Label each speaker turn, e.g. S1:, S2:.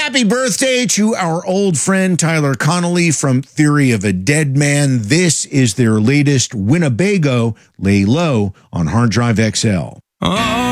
S1: Happy birthday to our old friend Tyler Connolly from Theory of a Dead Man. This is their latest Winnebago Lay Low on Hard Drive XL.